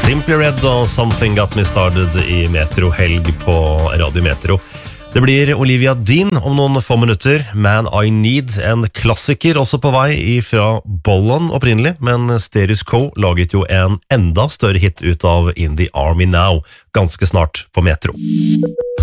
Simply Red og Something Got Me Started i Metro Helg på Radio Metro. Det blir Olivia Dean om noen få minutter. Man I Need, en klassiker også på vei fra Bolland opprinnelig, men Status Quo laget jo en enda større hit ut av In the Army Now ganske snart på Metro.